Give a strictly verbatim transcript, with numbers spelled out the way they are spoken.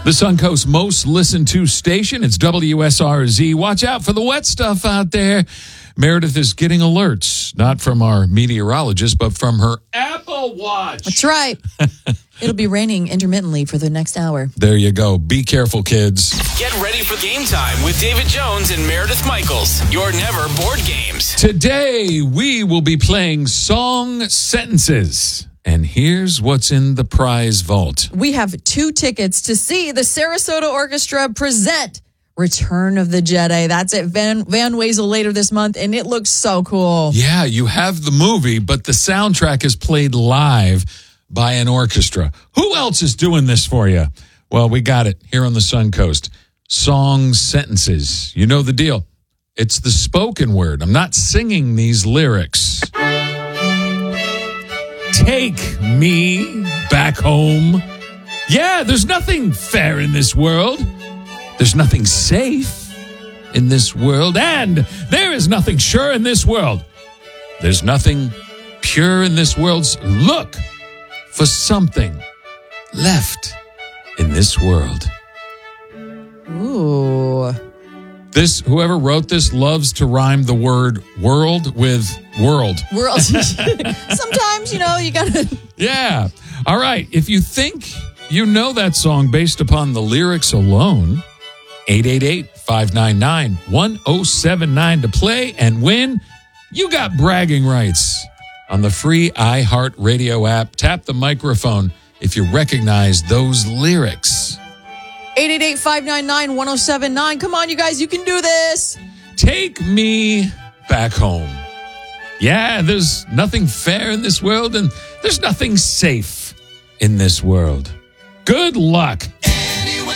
The Suncoast's most listened to station. It's W S R Z. Watch out for the wet stuff out there. Meredith is getting alerts, not from our meteorologist, but from her Apple Watch. That's right. It'll be raining intermittently for the next hour. There you go. Be careful, kids. Get ready for game time with David Jones and Meredith Michaels. Your never board games. Today, we will be playing song sentences. And here's what's in the prize vault. We have two tickets to see the Sarasota Orchestra present Return of the Jedi. That's at Van, Van Wezel later this month, and it looks so cool. Yeah, you have the movie, but the soundtrack is played live by an orchestra. Who else is doing this for you? Well, we got it here on the Suncoast. Song sentences. You know the deal. It's the spoken word. I'm not singing these lyrics. Take me back home. Yeah, there's nothing fair in this world. There's nothing safe in this world. And there is nothing sure in this world. There's nothing pure in this world. Look for something left in this world. Ooh. This, whoever wrote this loves to rhyme the word world with world. World. Sometimes, you know, you gotta. Yeah. All right. If you think you know that song based upon the lyrics alone, eight eight eight, five nine nine, one oh seven nine to play and win. You got bragging rights on the free iHeartRadio app. Tap the microphone if you recognize those lyrics. eight eight eight, five nine nine, one oh seven nine. Come on, you guys, you can do this. Take me back home. Yeah, there's nothing fair in this world, and there's nothing safe in this world. Good luck.